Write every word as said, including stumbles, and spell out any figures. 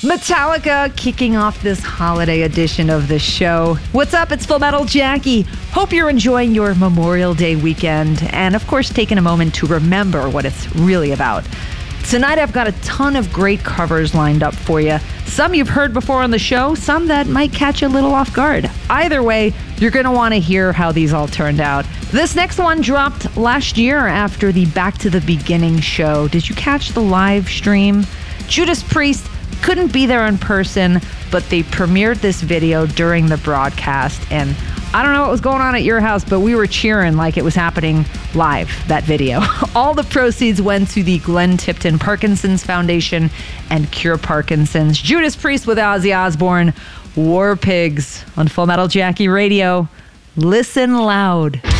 Metallica kicking off this holiday edition of the show. What's up? It's Full Metal Jackie. Hope you're enjoying your Memorial Day weekend and, of course, taking a moment to remember what it's really about. Tonight, I've got a ton of great covers lined up for you. Some you've heard before on the show, some that might catch you a little off guard. Either way, you're going to want to hear how these all turned out. This next one dropped last year after the Back to the Beginning show. Did you catch the live stream? Judas Priest couldn't be there in person, but they premiered this video during the broadcast, and I don't know what was going on at your house, but we were cheering like it was happening live, that video. All the proceeds went to the Glenn Tipton Parkinson's Foundation and Cure Parkinson's. Judas Priest with Ozzy Osbourne, War Pigs on Full Metal Jackie Radio. Listen loud.